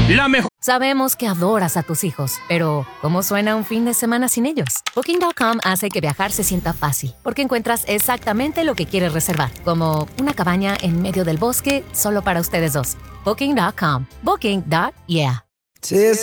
La mejor. Sabemos que adoras a tus hijos, pero ¿cómo suena un fin de semana sin ellos? Booking.com hace que viajar se sienta fácil, porque encuentras exactamente lo que quieres reservar, como una cabaña en medio del bosque solo para ustedes dos. Booking.com. Booking.yeah. Tis